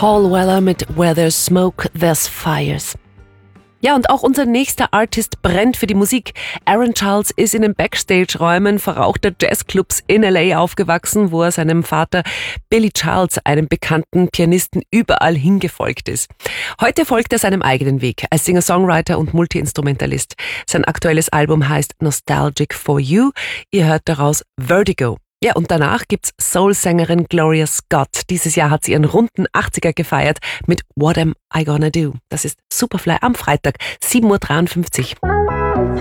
Paul Weller mit Where There's Smoke, There's Fires. Ja, und auch unser nächster Artist brennt für die Musik. Aaron Charles ist in den Backstage-Räumen verrauchter Jazzclubs in L.A. aufgewachsen, wo er seinem Vater Billy Charles, einem bekannten Pianisten, überall hingefolgt ist. Heute folgt er seinem eigenen Weg als Singer-Songwriter und Multi-Instrumentalist. Sein aktuelles Album heißt Nostalgic for You. Ihr hört daraus Vertigo. Ja, und danach gibt's Soul-Sängerin Gloria Scott. Dieses Jahr hat sie ihren runden 80er gefeiert mit What Am I Gonna Do? Das ist Superfly am Freitag, 7.53 Uhr.